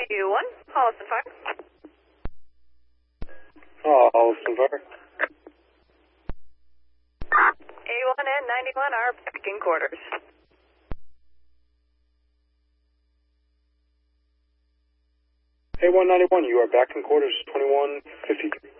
91, Holliston Fire. Holliston Fire. 81 and 91 are back in quarters. A191, you are back in quarters, 2153.